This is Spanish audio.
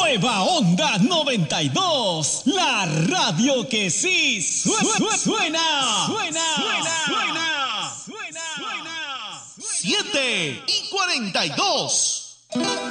Nueva Onda 92, la radio que sí suena. 7:42.